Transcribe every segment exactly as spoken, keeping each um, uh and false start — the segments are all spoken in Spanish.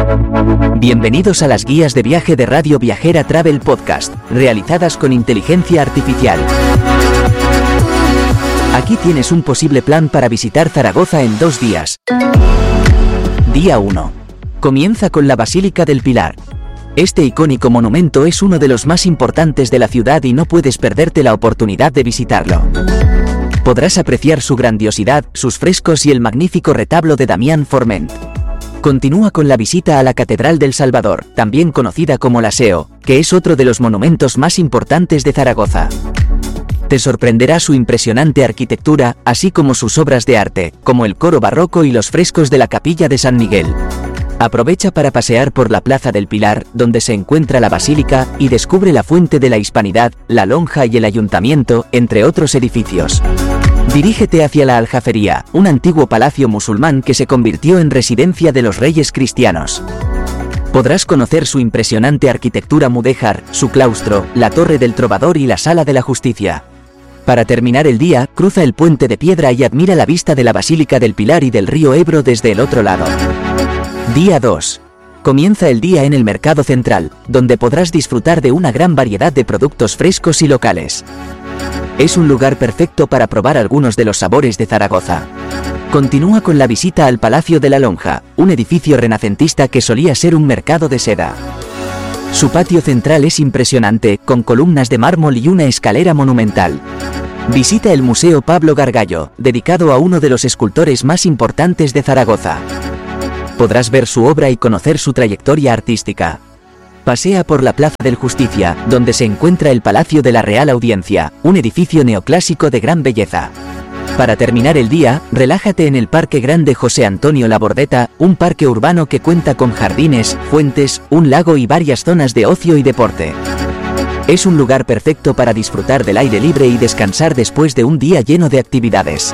Bienvenidos a las guías de viaje de Radio Viajera Travel Podcast, realizadas con inteligencia artificial. Aquí tienes un posible plan para visitar Zaragoza en dos días. Día uno. Comienza con la Basílica del Pilar. Este icónico monumento es uno de los más importantes de la ciudad y no puedes perderte la oportunidad de visitarlo. Podrás apreciar su grandiosidad, sus frescos y el magnífico retablo de Damián Forment. Continúa con la visita a la Catedral del Salvador, también conocida como la S E O, que es otro de los monumentos más importantes de Zaragoza. Te sorprenderá su impresionante arquitectura, así como sus obras de arte, como el coro barroco y los frescos de la Capilla de San Miguel. Aprovecha para pasear por la Plaza del Pilar, donde se encuentra la Basílica, y descubre la Fuente de la Hispanidad, la Lonja y el Ayuntamiento, entre otros edificios. Dirígete hacia la Aljafería, un antiguo palacio musulmán que se convirtió en residencia de los reyes cristianos. Podrás conocer su impresionante arquitectura mudéjar, su claustro, la Torre del Trovador y la Sala de la Justicia. Para terminar el día, cruza el puente de piedra y admira la vista de la Basílica del Pilar y del río Ebro desde el otro lado. Día dos. Comienza el día en el Mercado Central, donde podrás disfrutar de una gran variedad de productos frescos y locales. Es un lugar perfecto para probar algunos de los sabores de Zaragoza. Continúa con la visita al Palacio de la Lonja, un edificio renacentista que solía ser un mercado de seda. Su patio central es impresionante, con columnas de mármol y una escalera monumental. Visita el Museo Pablo Gargallo, dedicado a uno de los escultores más importantes de Zaragoza. Podrás ver su obra y conocer su trayectoria artística. Pasea por la Plaza del Justicia, donde se encuentra el Palacio de la Real Audiencia, un edificio neoclásico de gran belleza. Para terminar el día, relájate en el Parque Grande José Antonio Labordeta, un parque urbano que cuenta con jardines, fuentes, un lago y varias zonas de ocio y deporte. Es un lugar perfecto para disfrutar del aire libre y descansar después de un día lleno de actividades.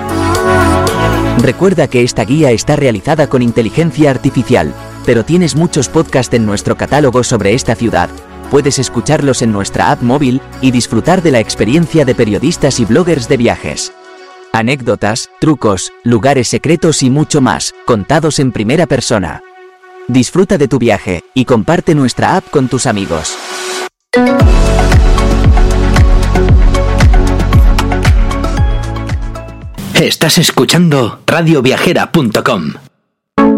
Recuerda que esta guía está realizada con inteligencia artificial, pero tienes muchos podcasts en nuestro catálogo sobre esta ciudad. Puedes escucharlos en nuestra app móvil y disfrutar de la experiencia de periodistas y bloggers de viajes. Anécdotas, trucos, lugares secretos y mucho más, contados en primera persona. Disfruta de tu viaje y comparte nuestra app con tus amigos. Estás escuchando radio viajera punto com.